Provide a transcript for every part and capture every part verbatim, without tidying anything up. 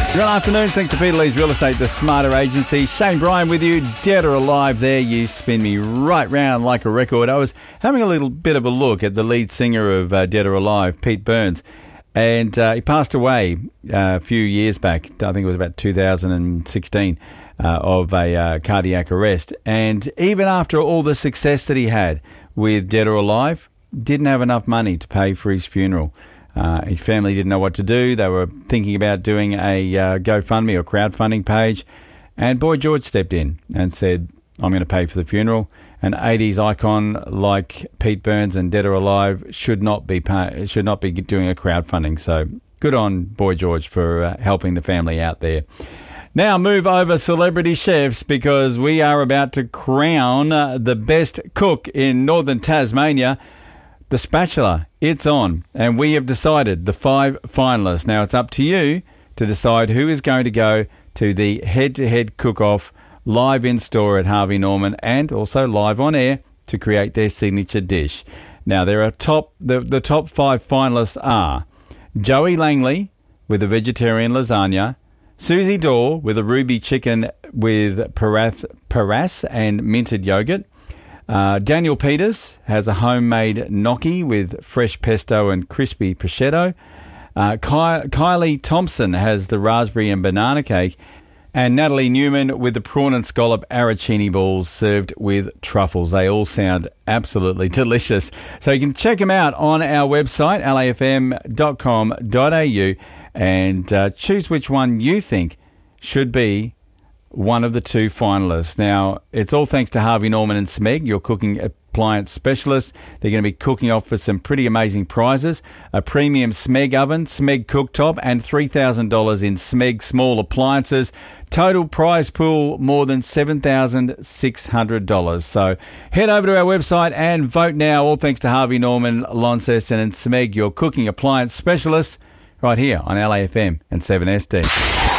Good afternoon. Thanks to Peter Lee's Real Estate, the smarter agency. Shane Bryan with you, dead or alive there. You spin me right round like a record. I was having a little bit of a look at the lead singer of uh, Dead or Alive, Pete Burns, and uh, he passed away uh, a few years back. I think it was about two thousand sixteen, uh, of a uh, cardiac arrest. And even after all the success that he had with Dead or Alive, didn't have enough money to pay for his funeral. Uh, his family didn't know what to do. They were thinking about doing a uh, GoFundMe or crowdfunding page. And Boy George stepped in and said, I'm going to pay for the funeral. An eighties icon like Pete Burns and Dead or Alive should not be pay- should not be doing a crowdfunding. So good on Boy George for uh, helping the family out there. Now move over celebrity chefs, because we are about to crown uh, the best cook in northern Tasmania. The Spatula, it's on, and we have decided the five finalists. Now it's up to you to decide who is going to go to the head-to-head cook-off live in-store at Harvey Norman and also live on air to create their signature dish. Now there are top the, the top five finalists are Joey Langley with a vegetarian lasagna, Susie Dorr with a ruby chicken with parath, paras and minted yogurt, Uh, Daniel Peters has a homemade gnocchi with fresh pesto and crispy prosciutto. Uh, Ky- Kylie Thompson has the raspberry and banana cake. And Natalie Newman with the prawn and scallop arancini balls served with truffles. They all sound absolutely delicious. So you can check them out on our website, l a f m dot com dot a u, and uh, choose which one you think should be one of the two finalists. Now, it's all thanks to Harvey Norman and Smeg, your cooking appliance specialists. They're going to be cooking off for some pretty amazing prizes. A premium Smeg oven, Smeg cooktop, and three thousand dollars in Smeg small appliances. Total prize pool, more than seven thousand six hundred dollars. So head over to our website and vote now. All thanks to Harvey Norman, Launceston and Smeg, your cooking appliance specialists, right here on L A F M and seven S D.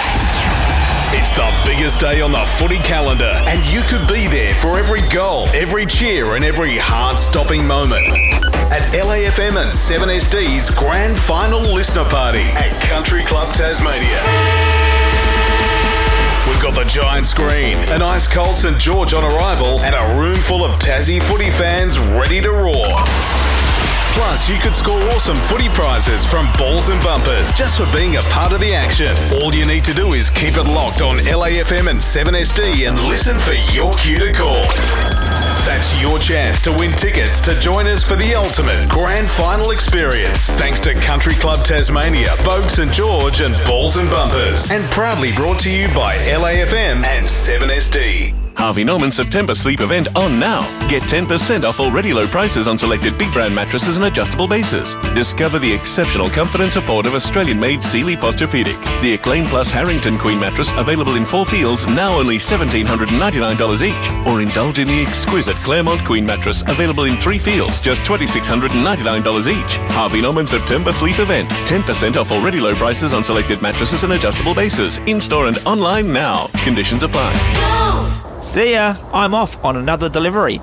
It's the biggest day on the footy calendar, and you could be there for every goal, every cheer and every heart-stopping moment. At L A F M and seven S D's Grand Final Listener Party at Country Club Tasmania. We've got the giant screen, an ice-cold St George on arrival, and a room full of Tassie footy fans ready to roar. Plus, you could score awesome footy prizes from Balls and Bumpers just for being a part of the action. All you need to do is keep it locked on L A F M and seven S D and listen for your cue to call. That's your chance to win tickets to join us for the ultimate grand final experience. Thanks to Country Club Tasmania, Bogue St George and Balls and Bumpers. And proudly brought to you by L A F M and seven S D. Harvey Norman September sleep event on now. Get ten percent off already low prices on selected big brand mattresses and adjustable bases. Discover the exceptional comfort and support of Australian-made Sealy Posturepedic. The Acclaim Plus Harrington Queen mattress available in four feels, now only one thousand seven hundred ninety-nine dollars each. Or indulge in the exquisite Claremont Queen mattress available in three feels, just two thousand six hundred ninety-nine dollars each. Harvey Norman September sleep event. ten percent off already low prices on selected mattresses and adjustable bases. In-store and online now. Conditions apply. Go! See ya. I'm off on another delivery.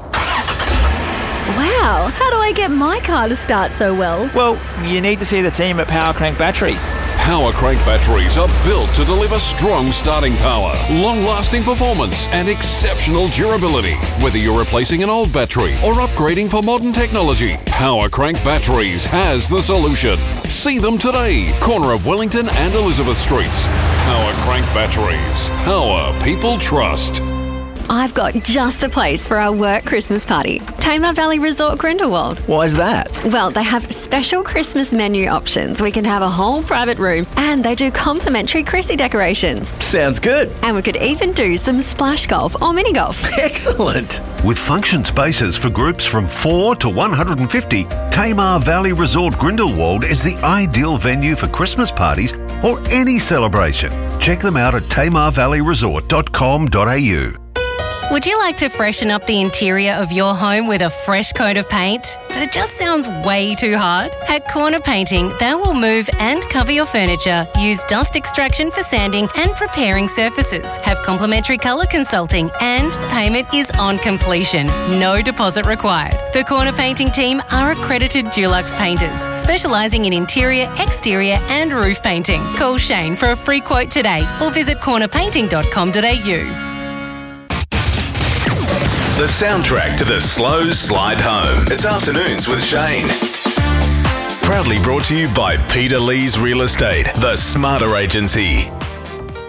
Wow, how do I get my car to start so well? Well, you need to see the team at Power Crank Batteries. Power Crank batteries are built to deliver strong starting power, long-lasting performance and exceptional durability. Whether you're replacing an old battery or upgrading for modern technology, Power Crank Batteries has the solution. See them today, corner of Wellington and Elizabeth Streets. Power Crank Batteries. Power people trust. I've got just the place for our work Christmas party. Tamar Valley Resort Grindelwald. Why's that? Well, they have special Christmas menu options. We can have a whole private room and they do complimentary Chrissy decorations. Sounds good. And we could even do some splash golf or mini golf. Excellent. With function spaces for groups from four to one hundred fifty, Tamar Valley Resort Grindelwald is the ideal venue for Christmas parties or any celebration. Check them out at tamar valley resort dot com dot a u. Would you like to freshen up the interior of your home with a fresh coat of paint? But it just sounds way too hard? At Corner Painting, they will move and cover your furniture, use dust extraction for sanding and preparing surfaces, have complimentary colour consulting, and payment is on completion. No deposit required. The Corner Painting team are accredited Dulux painters, specialising in interior, exterior and roof painting. Call Shane for a free quote today or visit corner painting dot com dot a u. The soundtrack to the slow slide home. It's Afternoons with Shane. Proudly brought to you by Peter Lee's Real Estate, the Smarter Agency.